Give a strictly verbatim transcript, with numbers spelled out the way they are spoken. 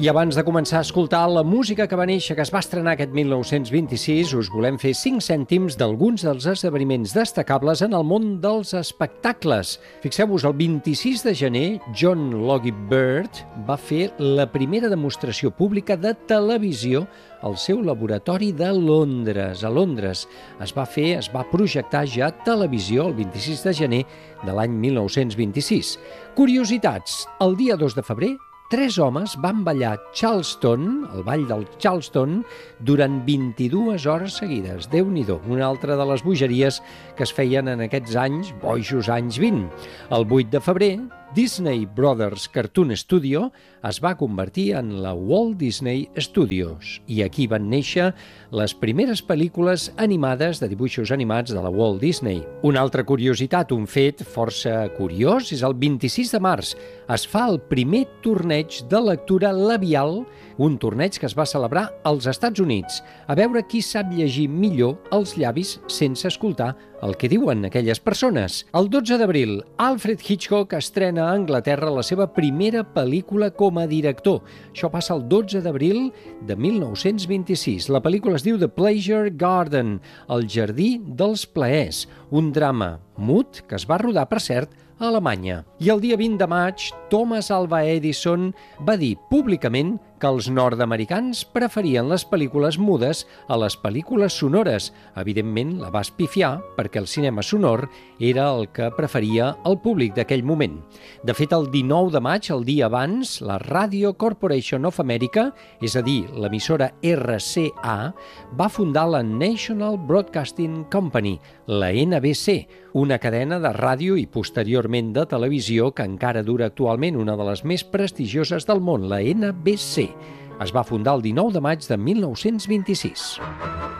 I abans de començar a escoltar la música que va néixer, que es va estrenar aquest mil nou-cents vint-i-sis, us volem fer cinc cèntims d'alguns dels esdeveniments destacables en el món dels espectacles. Fixeu-vos, el vint-i-sis de gener, John Logie Baird va fer la primera demostració pública de televisió al seu laboratori de Londres. A Londres es va fer, es va projectar ja televisió el vint-i-sis de gener de l'any mil nou-cents vint-i-sis. Curiositats, el dia dos de febrer, tres homes van ballar Charleston, el ball del Charleston, durant vint-i-dues hores seguides. Déu-n'hi-do, una altra de les bogeries que es feien en aquests anys, bojos anys vint. El vuit de febrer, Disney Brothers Cartoon Studio es va convertir en la Walt Disney Studios i aquí van néixer les primeres pel·lícules animades de dibuixos animats de la Walt Disney. Una altra curiositat, un fet força curiós, és el vint-i-sis de març. Es fa el primer torneig de lectura labial, un torneig que es va celebrar als Estats Units, a veure qui sap llegir millor els llavis sense escoltar el que diuen aquelles persones. El dotze d'abril, Alfred Hitchcock estrena a Anglaterra la seva primera pel·lícula com a director. Això passa el dotze d'abril de mil nou-cents vint-i-sis. La pel·lícula es diu The Pleasure Garden, el jardí dels plaers, un drama mut que es va rodar, per cert, a Alemanya. I el dia vint de maig, Thomas Alva Edison va dir públicament que els nord-americans preferien les pel·lícules mudes a les pel·lícules sonores. Evidentment, la va espifiar perquè el cinema sonor era el que preferia el públic d'aquell moment. De fet, el dinou de maig, el dia abans, la Radio Corporation of America, és a dir, l'emissora R C A, va fundar la National Broadcasting Company, la N B C, una cadena de ràdio i posteriorment de televisió que encara dura actualment, una de les més prestigioses del món, la N B C. Es va fundar el dinou de maig de mil nou-cents vint-i-sis.